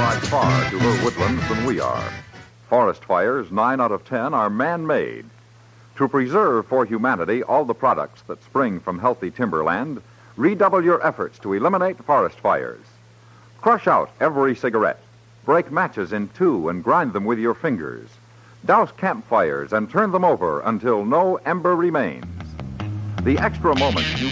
by far to her woodlands than we are. Forest fires, 9 out of 10, are man-made. To preserve for humanity all the products that spring from healthy timberland, redouble your efforts to eliminate forest fires. Crush out every cigarette. Break matches in two and grind them with your fingers. Douse campfires and turn them over until no ember remains. The extra moments you